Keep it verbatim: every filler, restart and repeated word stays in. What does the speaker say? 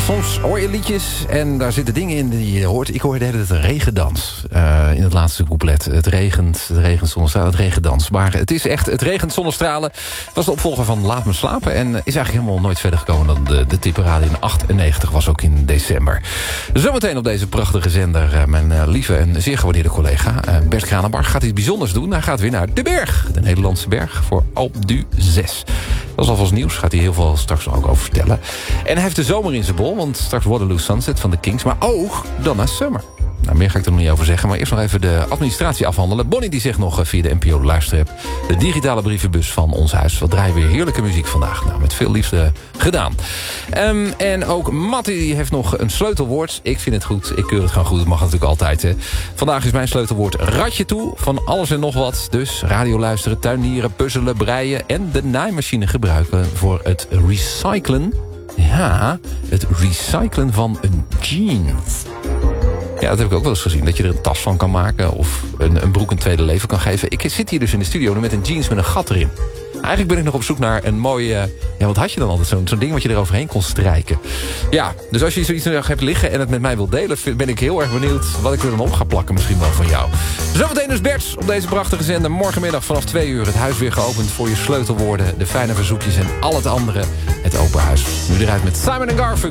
soms hoor je liedjes en daar zitten dingen in die je hoort. Ik hoor de hele tijd regendans uh, in het laatste couplet. Het regent, het regent zonnestralen, het regendans. Maar het is echt, het regent zonnestralen. Dat was de opvolger van Laat me slapen. En is eigenlijk helemaal nooit verder gekomen dan de, de tipperadio in achtennegentig was ook in december. Zometeen op deze prachtige zender uh, mijn uh, lieve en zeer gewaardeerde collega uh, Bert Kranenbarg gaat iets bijzonders doen. Hij gaat weer naar de berg, de Nederlandse berg, voor Alpe d'Huez zes. Dat is alvast nieuws, gaat hij heel veel straks ook over vertellen. En hij heeft de zomer in zijn bol, want straks Waterloo Sunset van de Kings, maar ook Donna Summer. Nou, meer ga ik er nog niet over zeggen, maar eerst nog even de administratie afhandelen. Bonnie die zegt nog via de N P O luisterapp, de digitale brievenbus van ons huis. We draaien weer heerlijke muziek vandaag. Nou, met veel liefde gedaan. Um, en ook Mattie die heeft nog een sleutelwoord. Ik vind het goed, ik keur het gewoon goed, het mag natuurlijk altijd. Hè. Vandaag is mijn sleutelwoord ratje toe, van alles en nog wat. Dus radio luisteren, tuinieren, puzzelen, breien en de naaimachine gebruiken voor het recyclen. Ja, het recyclen van een jeans. Ja, dat heb ik ook wel eens gezien. Dat je er een tas van kan maken of een, een broek een tweede leven kan geven. Ik zit hier dus in de studio met een jeans met een gat erin. Eigenlijk ben ik nog op zoek naar een mooie... Ja, wat had je dan altijd? Zo'n zo'n ding wat je eroverheen kon strijken. Ja, dus als je zoiets hebt liggen en het met mij wilt delen... ben ik heel erg benieuwd wat ik er dan op ga plakken. Misschien wel van jou. Zometeen dus Bert op deze prachtige zender. Morgenmiddag vanaf twee uur het huis weer geopend voor je sleutelwoorden. De fijne verzoekjes en al het andere. Het open huis. Nu eruit met Simon en Garfunkel.